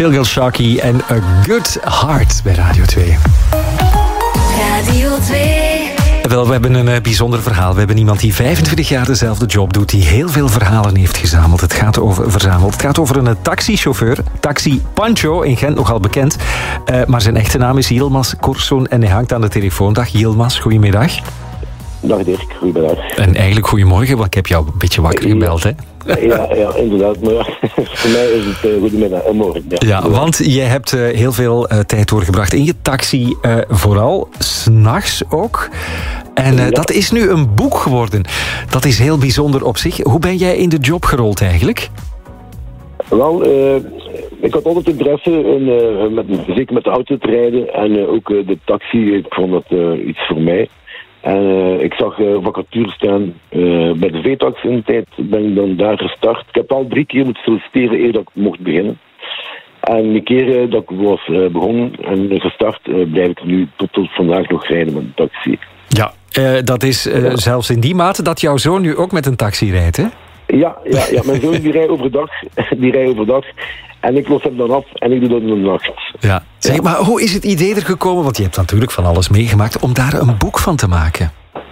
Phil Sharkey en A Good Heart bij Radio 2. Radio 2. Wel, we hebben een bijzonder verhaal. We hebben iemand die 25 jaar dezelfde job doet, die heel veel verhalen heeft verzameld. Het gaat over een taxichauffeur, Taxi Pancho, in Gent nogal bekend. Maar zijn echte naam is Yilmaz Korsoen en hij hangt aan de telefoon. Dag Yilmaz, goedemiddag. Dag Dirk, goedemiddag. En eigenlijk goedemorgen, want ik heb jou een beetje wakker gebeld, hè? Ja, inderdaad. Maar voor mij is het goedemiddag en morgen. Ja, want je hebt heel veel tijd doorgebracht in je taxi, vooral 's nachts ook. En dat is nu een boek geworden. Dat is heel bijzonder op zich. Hoe ben jij in de job gerold eigenlijk? Wel, ik had altijd interesse in, zeker met de auto te rijden en ook de taxi. Ik vond dat iets voor mij. En ik zag vacatures staan bij de V-tax in de tijd. Ben ik dan daar gestart. Ik heb al 3 keer moeten solliciteren eer dat ik mocht beginnen. En die keer dat ik was begonnen en gestart, blijf ik nu tot vandaag nog rijden met een taxi. Ja, dat is zelfs in die mate dat jouw zoon nu ook met een taxi rijdt, hè? Ja, mijn zoon die rijdt overdag. En ik los hem dan af en ik doe dat in de nacht. Ja. Zeg, maar hoe is het idee er gekomen? Want je hebt natuurlijk van alles meegemaakt om daar een boek van te maken.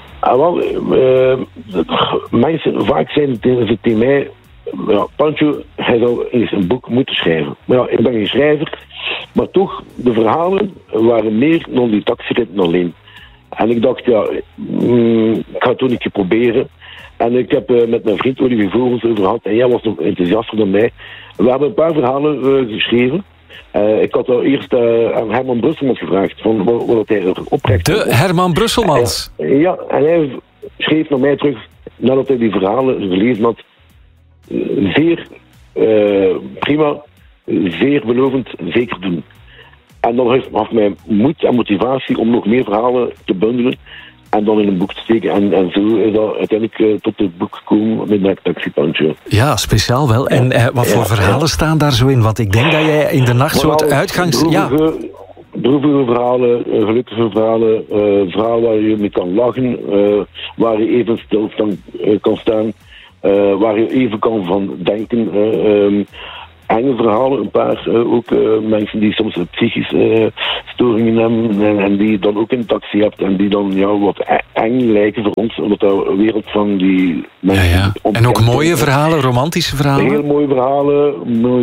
Mensen vaak zijn tegen mij... Pancho, hij zou eens een boek moeten schrijven. Maar ja, ik ben geen schrijver. Maar toch, de verhalen waren meer dan die taxiritten alleen. En ik dacht, ik ga het toch een keer proberen. En ik heb met mijn vriend Olivier Vogels over gehad. En jij was nog enthousiaster dan mij. We hebben een paar verhalen geschreven. Ik had al eerst aan Herman Brusselmans gevraagd van wat hij er oprecht. De Herman Brusselmans? Ja, en hij schreef naar mij terug, nadat hij die verhalen gelezen had. Zeer prima, zeer belovend, zeker doen. En dan gaf mij moed en motivatie om nog meer verhalen te bundelen en dan in een boek te steken. En zo is dat uiteindelijk tot het boek gekomen met mijn Taxi Pancho. Ja, speciaal wel. En wat voor verhalen staan daar zo in? Want ik denk dat jij in de nacht zo het uitgangs... Droevige verhalen, gelukkige verhalen, verhalen waar je mee kan lachen, waar je even stil kan staan, waar je even kan van denken. Enge verhalen, een paar ook mensen die soms psychische storingen hebben en die dan ook een taxi hebt en die dan wat eng lijken voor ons, omdat de wereld van die mensen... Ja. En ook mooie verhalen, romantische verhalen? Heel mooie verhalen,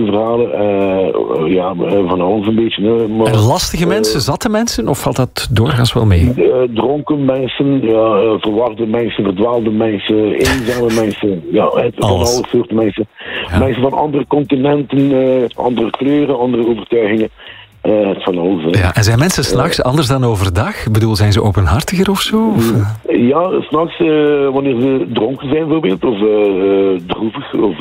van alles een beetje. Maar, en lastige mensen, zatte mensen, of valt dat doorgaans wel mee? Dronken mensen, verwarde mensen, verdwaalde mensen, eenzame mensen, van alle soorten mensen. Ja. Mensen van andere continenten, andere kleuren, andere overtuigingen. Van alles. Ja, en zijn mensen 's nachts anders dan overdag? Ik bedoel, zijn ze openhartiger of zo? Of? Ja, 's nachts wanneer ze dronken zijn bijvoorbeeld, of droevig, of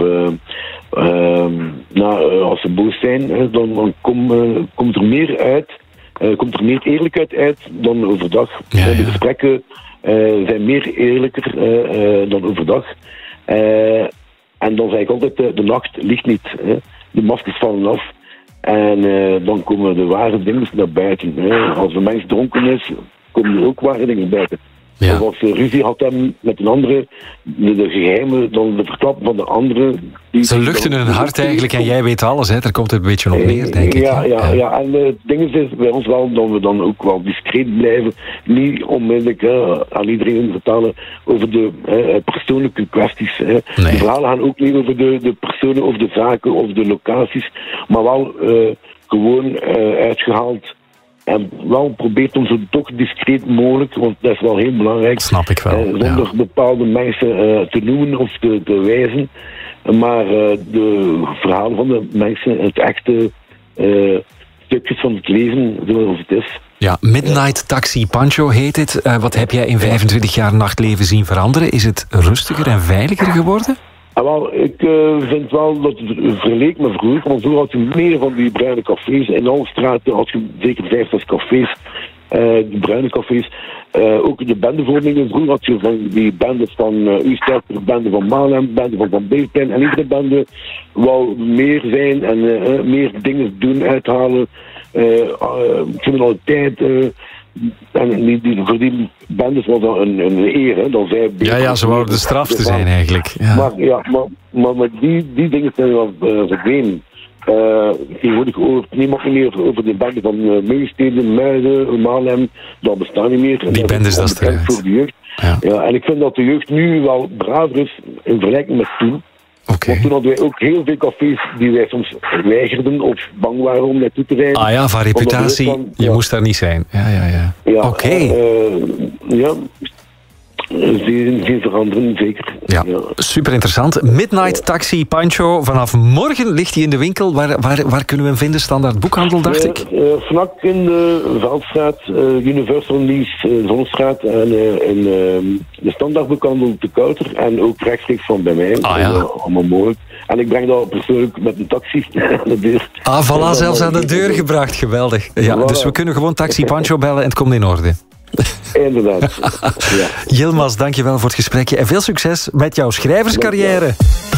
als ze boos zijn, dan komt er meer uit. Komt er meer eerlijkheid uit dan overdag. De gesprekken zijn meer eerlijker dan overdag. En dan zeg ik altijd, de nacht ligt niet. De maskers vallen af. En dan komen de ware dingen naar buiten. Als een mens dronken is, komen er ook ware dingen buiten. Ja. Of als ze ruzie had hebben met een andere, de geheimen, dan de verklappen van de andere. Ze luchten hun hart eigenlijk en jij weet alles, hè? Daar komt het een beetje op neer, denk ik. Ja. En het ding is bij ons wel dat we dan ook wel discreet blijven. Niet onmiddellijk aan iedereen vertellen over de persoonlijke kwesties. Nee. De verhalen gaan ook niet over de personen of de zaken of de locaties, maar wel gewoon uitgehaald. En wel probeert om zo toch discreet mogelijk, want dat is wel heel belangrijk. Snap ik wel. Zonder bepaalde mensen te noemen of te wijzen. Maar de verhalen van de mensen, het echte stukjes van het leven, zoals het is. Ja, Midnight Taxi Pancho heet het. Wat heb jij in 25 jaar nachtleven zien veranderen? Is het rustiger en veiliger geworden? Ik vind wel dat het verleek me vroeger, want vroeger had je meer van die bruine cafés. In alle straten had je zeker 5, 6 cafés, die bruine cafés. Ook de bendevormingen, vroeger had je van die bendes van Usterper, bende van Malem, bende van Beelplein. En iedere bende wou meer zijn en meer dingen doen, uithalen, criminaliteit. En voor die bendes was dat een eer, hè, dat zij... Ja, ze wouden de straf te zijn eigenlijk. Ja. Maar die dingen zijn wel verdwenen. Tegenwoordig hoort niemand meer over de bende van Meusteden, Muiden, Maalem. Dat bestaat niet meer. Die bendes, dat is eruit. Voor de jeugd. Ja. Ja, en ik vind dat de jeugd nu wel braver is in vergelijking met toen. Oké. Want toen hadden wij ook heel veel cafés die wij soms weigerden of bang waren om naartoe te rijden. Ah ja, van reputatie, Omdat we je moest daar niet zijn. Ja. Ja, Oké. ja, zien veranderen, zeker. Ja, super interessant. Midnight Taxi Pancho. Vanaf morgen ligt hij in de winkel. Waar kunnen we hem vinden? Standaard boekhandel, dacht ik? Vlak in de Veldstraat, Universal Lease, Zonstraat en in de Standaard boekhandel te Kouter. En ook rechtstreeks van bij mij. Ah, ja. Allemaal mogelijk. En ik breng dat persoonlijk met een taxi aan de deur. Ah, voilà, zelfs aan de deur gebracht. Geweldig. Ja, dus we kunnen gewoon Taxi Pancho bellen en het komt in orde. Inderdaad. Ja. Yilmaz, dankjewel voor het gesprekje en veel succes met jouw schrijverscarrière.